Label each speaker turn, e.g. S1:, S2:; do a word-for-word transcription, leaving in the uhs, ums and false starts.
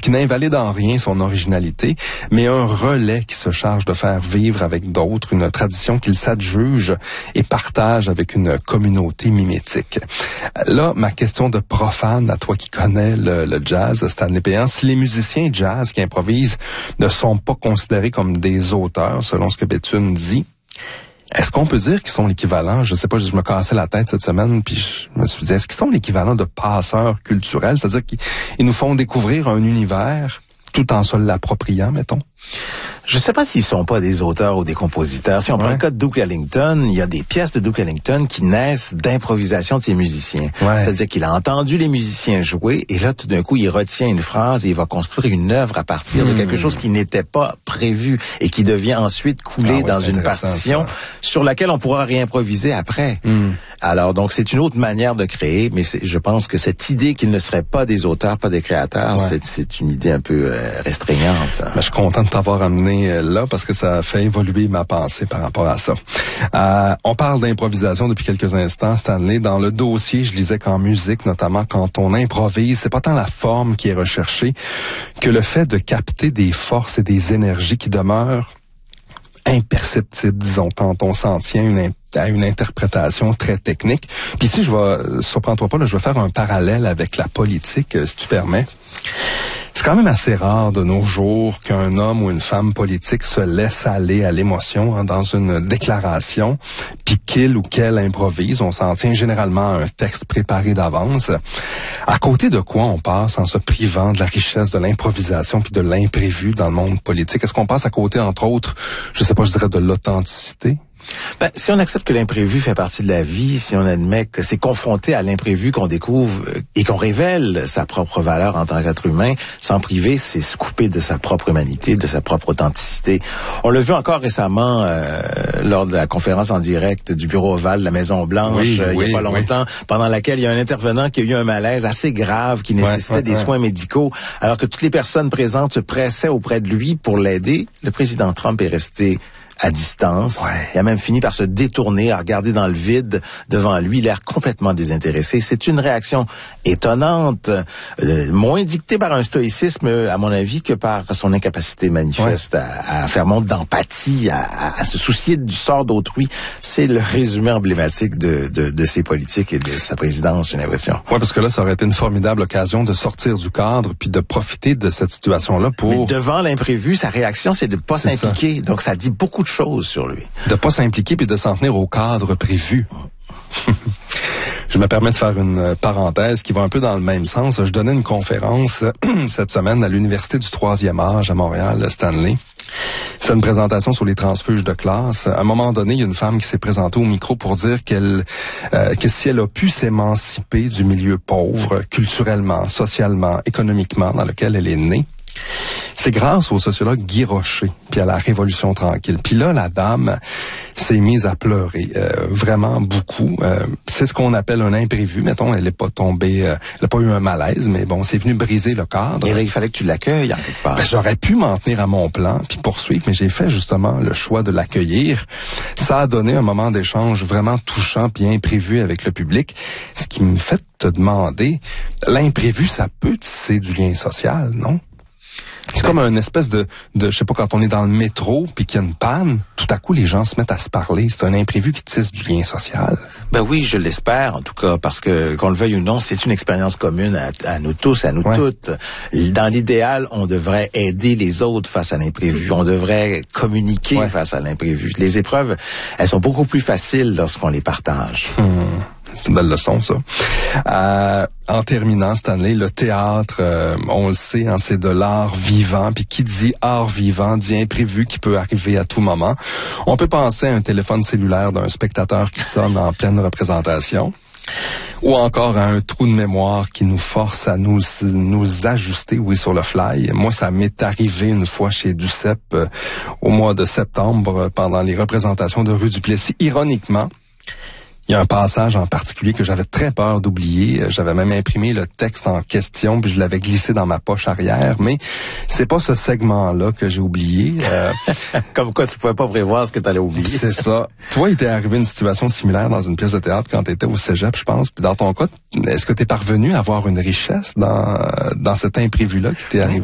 S1: qui n'invalide en rien son originalité, mais un relais qui se charge de faire vivre avec d'autres une tradition qu'il s'adjuge et partage avec une communauté mimétique. Là, ma question de profane, à toi qui connais le, le jazz, Stanley Péan, si les musiciens jazz qui improvisent ne sont pas considérés comme des auteurs, selon ce que Béthune dit, est-ce qu'on peut dire qu'ils sont l'équivalent, je sais pas, je me cassais la tête cette semaine, puis je me suis dit, est-ce qu'ils sont l'équivalent de passeurs culturels, c'est-à-dire qu'ils ils nous font découvrir un univers tout en se l'appropriant, mettons?
S2: Je sais pas s'ils sont pas des auteurs ou des compositeurs. Si on ouais. prend le cas de Duke Ellington, il y a des pièces de Duke Ellington qui naissent d'improvisation de ses musiciens. Ouais. C'est-à-dire qu'il a entendu les musiciens jouer et là, tout d'un coup, il retient une phrase et il va construire une œuvre à partir mmh. de quelque chose qui n'était pas prévu et qui devient ensuite coulé ah ouais, dans une partition ça. Sur laquelle on pourra réimproviser après. Mmh. Alors, donc, c'est une autre manière de créer, mais c'est, je pense que cette idée qu'ils ne seraient pas des auteurs, pas des créateurs, ouais. c'est, c'est une idée un peu euh, restreignante.
S1: Ben, je suis content de t'avoir amené là parce que ça a fait évoluer ma pensée par rapport à ça. Euh, on parle d'improvisation depuis quelques instants, Stanley. Dans le dossier, je lisais qu'en musique, notamment quand on improvise, c'est pas tant la forme qui est recherchée que le fait de capter des forces et des énergies qui demeurent imperceptibles, disons, quand on s'en tient une à une interprétation très technique. Puis ici, je vais, surprends-toi pas, là, je vais faire un parallèle avec la politique, si tu permets. C'est quand même assez rare de nos jours qu'un homme ou une femme politique se laisse aller à l'émotion hein, dans une déclaration, puis qu'il ou qu'elle improvise. On s'en tient généralement à un texte préparé d'avance. À côté de quoi on passe en se privant de la richesse de l'improvisation puis de l'imprévu dans le monde politique? Est-ce qu'on passe à côté, entre autres, je sais pas, je dirais de l'authenticité?
S2: Ben, si on accepte que l'imprévu fait partie de la vie, si on admet que c'est confronté à l'imprévu qu'on découvre et qu'on révèle sa propre valeur en tant qu'être humain, s'en priver, c'est se couper de sa propre humanité, de sa propre authenticité. On l'a vu encore récemment euh, lors de la conférence en direct du bureau ovale de la Maison-Blanche, oui, euh, il oui, y a pas longtemps, oui. pendant laquelle il y a un intervenant qui a eu un malaise assez grave, qui nécessitait ouais, ouais, des ouais. soins médicaux, alors que toutes les personnes présentes se pressaient auprès de lui pour l'aider. Le président Trump est resté à distance. Ouais. Il a même fini par se détourner, à regarder dans le vide devant lui, l'air complètement désintéressé. C'est une réaction étonnante, euh, moins dictée par un stoïcisme, à mon avis, que par son incapacité manifeste ouais. à, à faire montre d'empathie, à, à, à se soucier du sort d'autrui. C'est le résumé emblématique de, de, de ses politiques et de sa présidence, j'ai l'impression.
S1: Oui, parce que là, ça aurait été une formidable occasion de sortir du cadre puis de profiter de cette situation-là pour...
S2: Mais devant l'imprévu, sa réaction, c'est de ne pas c'est s'impliquer. Ça. Donc, ça dit beaucoup de choses sur lui.
S1: De pas s'impliquer puis de s'en tenir au cadre prévu. Je me permets de faire une parenthèse qui va un peu dans le même sens. Je donnais une conférence cette semaine à l'Université du troisième âge à Montréal, Stanley. C'est une présentation sur les transfuges de classe. À un moment donné, il y a une femme qui s'est présentée au micro pour dire qu'elle, euh, que si elle a pu s'émanciper du milieu pauvre, culturellement, socialement, économiquement, dans lequel elle est née, c'est grâce au sociologue Guy Rocher, puis à la Révolution tranquille. Puis là, la dame s'est mise à pleurer, euh, vraiment beaucoup. Euh, c'est ce qu'on appelle un imprévu. Mettons, elle n'est pas tombée, euh, elle n'a pas eu un malaise, mais bon, c'est venu briser le cadre.
S2: Et là, il fallait que tu l'accueilles en quelque part.
S1: Ben, j'aurais pu m'en tenir à mon plan, puis poursuivre, mais j'ai fait justement le choix de l'accueillir. Ça a donné un moment d'échange vraiment touchant, puis imprévu avec le public, ce qui me fait te demander, l'imprévu, ça peut tisser du lien social, non? C'est comme une espèce de, de, je sais pas, quand on est dans le métro puis qu'il y a une panne, tout à coup les gens se mettent à se parler. C'est un imprévu qui tisse du lien social.
S2: Ben oui, je l'espère en tout cas, parce que qu'on le veuille ou non, c'est une expérience commune à, à nous tous, à nous ouais. toutes. Dans l'idéal, on devrait aider les autres face à l'imprévu. On devrait communiquer ouais. face à l'imprévu. Les épreuves, elles sont beaucoup plus faciles lorsqu'on les partage.
S1: Hum. C'est une belle leçon, ça. Euh, en terminant, Stanley, le théâtre, euh, on le sait, hein, c'est de l'art vivant. Puis qui dit art vivant dit imprévu qui peut arriver à tout moment. On peut penser à un téléphone cellulaire d'un spectateur qui sonne en pleine représentation. Ou encore à un trou de mémoire qui nous force à nous nous ajuster, oui, sur le fly. Moi, ça m'est arrivé une fois chez Duceppe euh, au mois de septembre pendant les représentations de Rue Duplessis. Ironiquement, il y a un passage en particulier que j'avais très peur d'oublier. J'avais même imprimé le texte en question, puis je l'avais glissé dans ma poche arrière. Mais c'est pas ce segment-là que j'ai oublié. Euh,
S2: Comme quoi, tu pouvais pas prévoir ce que tu allais oublier.
S1: C'est ça. Toi, il t'est arrivé une situation similaire dans une pièce de théâtre quand tu étais au cégep, je pense. Puis dans ton cas, est-ce que tu es parvenu à avoir une richesse dans dans cet imprévu-là qui t'est arrivé?